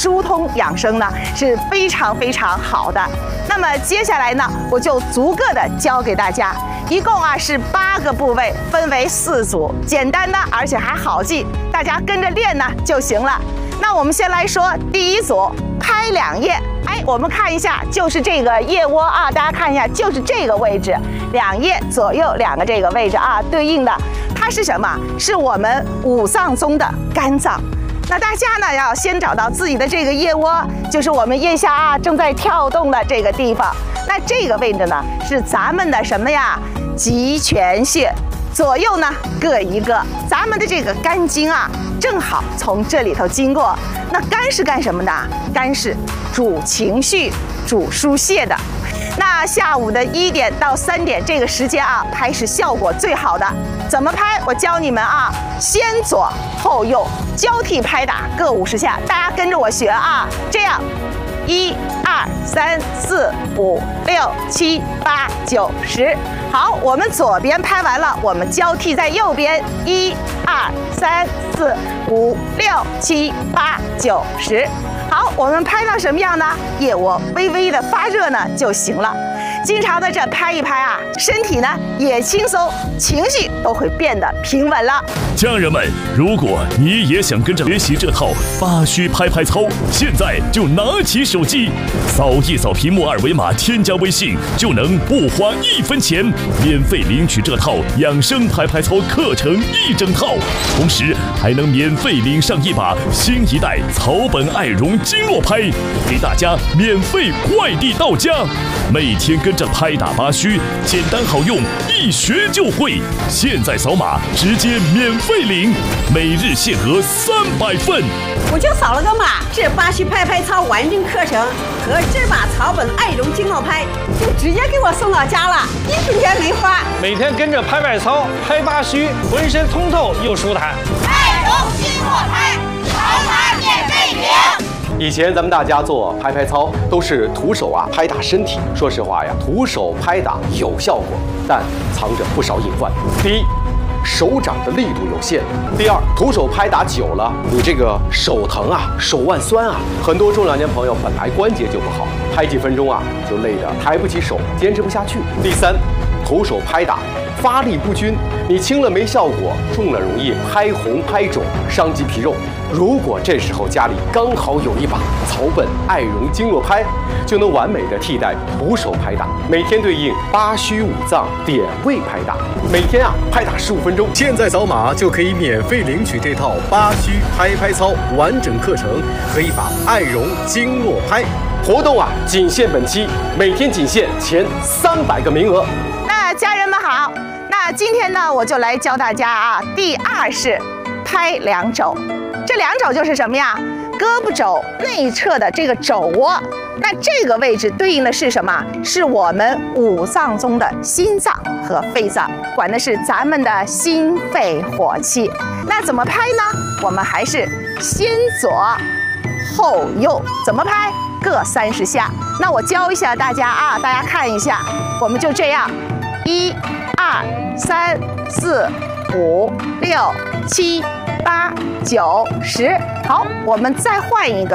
疏通养生呢是非常非常好的。那么接下来呢，我就逐个的教给大家，一共是8个部位，分为4组，简单的而且还好记，大家跟着练呢就行了。那我们先来说第一组，拍2腋。我们看一下，就是这个腋窝啊，大家看一下，就是这个位置，2腋左右2个这个位置啊，对应的它是什么？是我们5脏中的肝脏。那大家呢要先找到自己的这个腋窝，就是我们腋下正在跳动的这个地方。那这个位置呢是咱们的什么呀？极泉穴。左右呢各一个，咱们的这个肝经正好从这里头经过。那肝是干什么的？肝是主情绪、主疏泄的。那下午的1点到3点这个时间拍是效果最好的。怎么拍？我教你们先左后右交替拍打各50下，大家跟着我学这样，1、2、3、4、5、6、7、8、9、10。好，我们左边拍完了，我们交替在右边，1、2、3、4、5、6、7、8、9、10。好，我们拍到什么样呢？腋窝微微的发热呢就行了。经常的这拍一拍身体呢也轻松，情绪都会变得平稳了。 家人们，如果你也想跟着学习这套8虚拍拍操，现在就拿起手机，扫一扫屏幕2维码，添加微信，就能不花1分钱，免费领取这套养生拍拍操课程1整套，同时还能免费领上一把新一代草本爱绒经络拍，给大家免费快递到家。每天跟着拍打8虚，简单好用，一学就会。现在扫码直接免费领，每日限额300份。 我就扫了个码，这8虚拍拍操完整课程和这把草本爱绒经络拍就直接给我送到家了，1分钱没花。 每天跟着拍拍操，拍8虚，浑身通透又舒坦。 爱绒经络拍，扫码免费领。 以前咱们大家做拍拍操都是徒手拍打身体，说实话呀，徒手拍打有效果，但藏着不少隐患。第一，手掌的力度有限；第二，徒手拍打久了，你这个手疼手腕酸很多中老年朋友本来关节就不好，拍几分钟就累得抬不起手，坚持不下去。第三，徒手拍打发力不均，你轻了没效果，重了容易拍红拍肿，伤及皮肉。如果这时候家里刚好有一把草本爱绒经络拍，就能完美的替代徒手拍打，每天对应8虚5脏点位拍打，每天拍打15分钟。 现在扫码就可以免费领取这套8虚拍拍操完整课程和一把爱绒经络拍。 活动仅限本期，每天仅限前300个名额。 那家人们好，那今天呢我就来教大家第2式拍2肘。这2肘就是什么呀？胳膊肘内侧的这个肘窝，那这个位置对应的是什么？是我们5脏中的心脏和肺脏，管的是咱们的心肺火气。那怎么拍呢？我们还是先左后右，怎么拍？各30下。那我教一下大家大家看一下，我们就这样，1、2、3、4、5、6、7、8、9、10。好，我们再换一个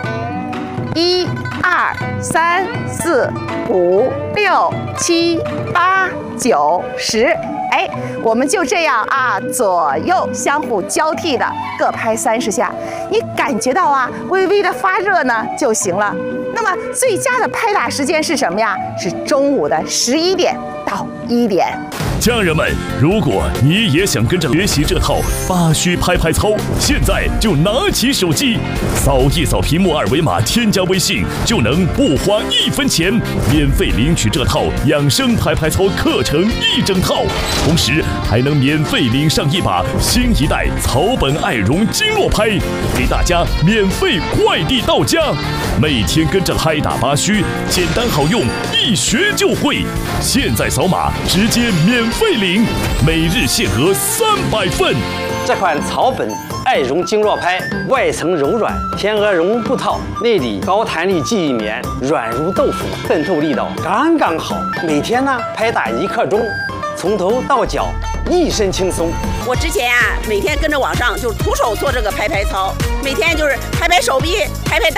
，1、2、3、4、5、6、7、8、9、10。我们就这样左右相互交替的各拍30下，你感觉到微微的发热呢就行了。那么最佳的拍打时间是什么呀？是中午的11点到1点。 家人们，如果你也想跟着学习这套8虚拍拍操，现在就拿起手机，扫一扫屏幕2维码，添加微信，就能不花1分钱，免费领取这套养生拍拍操课程1整套，同时还能免费领上一把新一代草本爱绒经络拍，给大家免费快递到家。每天跟着拍打8虚，简单好用，一学就会。现在扫码直接免费领，每日限额300份。 这款草本爱绒经络拍，外层柔软，天鹅绒布套，内里高弹力记忆棉，软如豆腐，渗透力道刚刚好。每天呢拍打1刻钟，从头到脚一身轻松。 我之前每天跟着网上就是徒手做这个拍拍操，每天就是拍拍手臂，拍拍大